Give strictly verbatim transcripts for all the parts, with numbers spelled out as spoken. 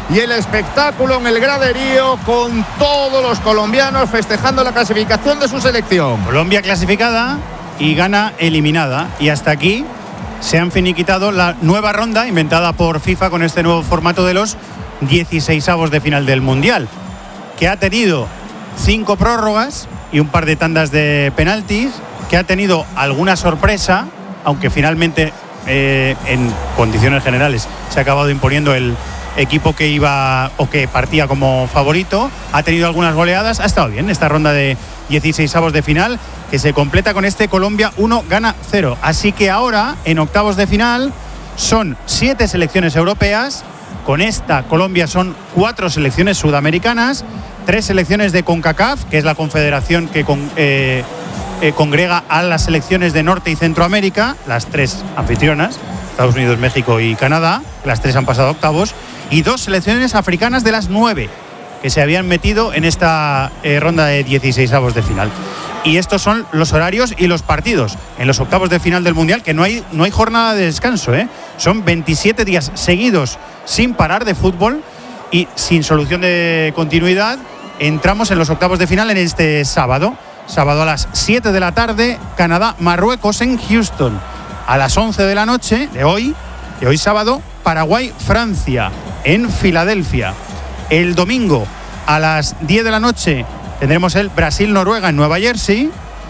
y el espectáculo en el graderío con todos los colombianos festejando la clasificación de su selección. Colombia clasificada y Ghana eliminada. Y hasta aquí se han finiquitado la nueva ronda inventada por FIFA con este nuevo formato de los dieciseisavos de final del Mundial, que ha tenido cinco prórrogas y un par de tandas de penaltis, que ha tenido alguna sorpresa, aunque finalmente eh, en condiciones generales se ha acabado imponiendo el equipo que iba o que partía como favorito. Ha tenido algunas goleadas, ha estado bien esta ronda de dieciseisavos de final, que se completa con este Colombia uno, Ghana cero. Así que ahora, en octavos de final, son siete selecciones europeas. Con esta Colombia son cuatro selecciones sudamericanas, tres selecciones de CONCACAF, que es la confederación que con, eh, eh, congrega a las selecciones de Norte y Centroamérica, las tres anfitrionas, Estados Unidos, México y Canadá. Las tres han pasado a octavos. Y dos selecciones africanas de las nueve que se habían metido en esta eh, ronda de dieciseisavos de final. Y estos son los horarios y los partidos en los octavos de final del Mundial, que no hay, no hay jornada de descanso, ¿eh? Son veintisiete días seguidos sin parar de fútbol y sin solución de continuidad. Entramos en los octavos de final en este sábado. Sábado a las siete de la tarde, Canadá-Marruecos en Houston. A las once de la noche de hoy, de hoy sábado, Paraguay-Francia en Filadelfia. El domingo a las diez de la noche tendremos el Brasil-Noruega en Nueva Jersey.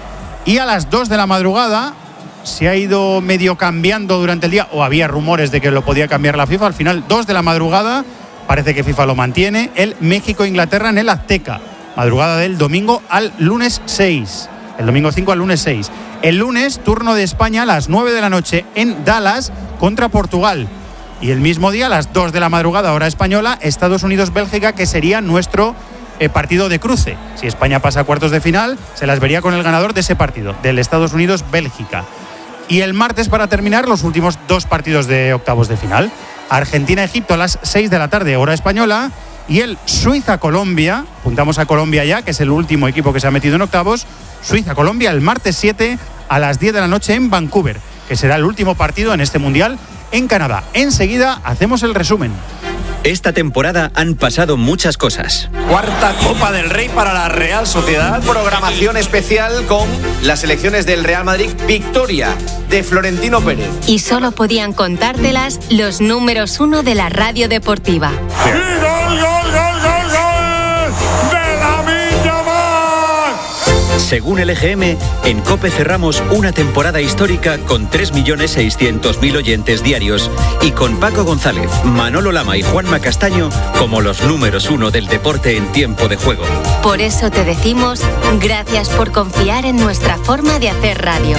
Y a las dos de la madrugada, se ha ido medio cambiando durante el día, o había rumores de que lo podía cambiar la FIFA. Al final, dos de la madrugada, parece que FIFA lo mantiene, el México-Inglaterra en el Azteca. Madrugada del domingo al lunes seis. El domingo cinco al lunes seis. El lunes, turno de España a las nueve de la noche en Dallas contra Portugal. Y el mismo día, a las dos de la madrugada, hora española, Estados Unidos-Bélgica, que sería nuestro eh, partido de cruce. Si España pasa a cuartos de final, se las vería con el ganador de ese partido, del Estados Unidos-Bélgica. Y el martes, para terminar, los últimos dos partidos de octavos de final. Argentina-Egipto a las seis de la tarde, hora española. Y el Suiza-Colombia, apuntamos a Colombia ya, que es el último equipo que se ha metido en octavos. Suiza-Colombia el martes siete a las diez de la noche en Vancouver, que será el último partido en este Mundial en Canadá. Enseguida hacemos el resumen. Esta temporada han pasado muchas cosas. Cuarta Copa del Rey para la Real Sociedad. Programación especial con las selecciones del Real Madrid. Victoria de Florentino Pérez. Y solo podían contártelas los números uno de la radio deportiva. ¡Y gol, gol, gol, gol, gol! ¡De Lamine Yamal! Según el E G M, en COPE cerramos una temporada histórica con tres millones seiscientos mil oyentes diarios y con Paco González, Manolo Lama y Juanma Castaño como los números uno del deporte en tiempo de juego. Por eso te decimos gracias por confiar en nuestra forma de hacer radio.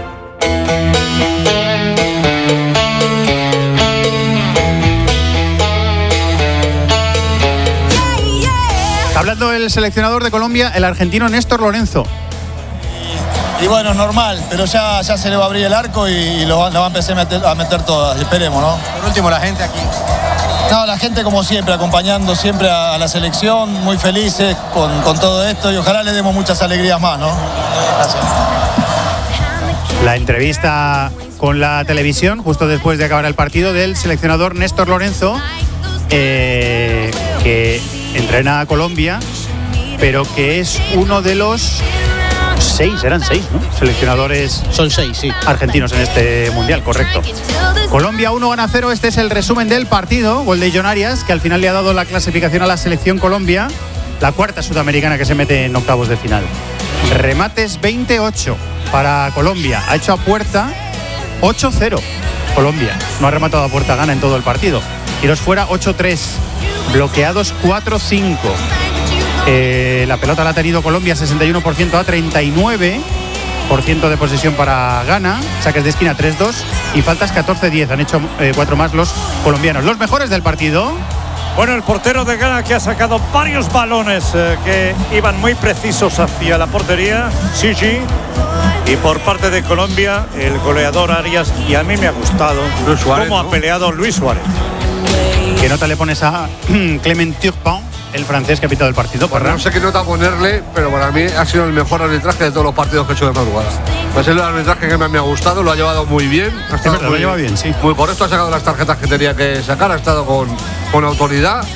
Hablando del seleccionador de Colombia, el argentino Néstor Lorenzo. Y, y bueno, es normal, pero ya, ya se le va a abrir el arco y lo va, la va a empezar a meter, a meter todas, esperemos, ¿no? Por último, la gente aquí. No, la gente como siempre, acompañando siempre a, a la selección, muy felices con, con todo esto y ojalá le demos muchas alegrías más, ¿no? Gracias. La entrevista con la televisión, justo después de acabar el partido, del seleccionador Néstor Lorenzo, eh, que entrena a Colombia, pero que es uno de los seis, eran seis, ¿no? Seleccionadores son seis, sí, argentinos en este Mundial, correcto. Colombia uno, Ghana cero, este es el resumen del partido. Gol de John Arias, que al final le ha dado la clasificación a la selección Colombia, la cuarta sudamericana que se mete en octavos de final. Remates veintiocho para Colombia, ha hecho a puerta ocho cero. Colombia no ha rematado a puerta Ghana en todo el partido. Tiros fuera ocho tres, bloqueados cuatro cinco. Eh, la pelota la ha tenido Colombia sesenta y uno por ciento a treinta y nueve por ciento de posesión para Ghana, saques de esquina tres dos y faltas catorce diez. Han hecho eh, cuatro más los colombianos. Los mejores del partido. Bueno, el portero de Ghana, que ha sacado varios balones eh, que iban muy precisos hacia la portería, Sigi. Y por parte de Colombia, el goleador Arias, y a mí me ha gustado Luis Suárez, cómo ¿no? ha peleado Luis Suárez. ¿Qué nota le pones a Clement Turpin, el francés que ha pitado el partido? Pues no sé qué nota ponerle, pero para mí ha sido el mejor arbitraje de todos los partidos que he hecho de madrugada. Pues es el arbitraje que más me ha gustado, lo ha llevado muy bien. Ha estado verdad, muy, lo lleva bien, sí. Muy correcto, ha sacado las tarjetas que tenía que sacar, ha estado con, con autoridad.